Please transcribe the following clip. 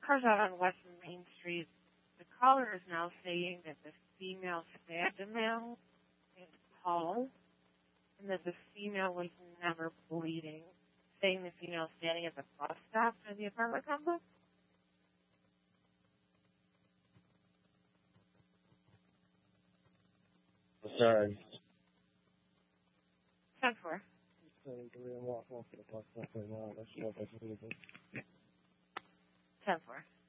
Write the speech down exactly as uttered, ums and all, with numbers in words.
cars out on West Main Street. The caller is now saying that the female stabbed a male in Paul, and that the female was never bleeding, saying the female standing at the bus stop for the apartment complex. Sorry. ten four. ten four.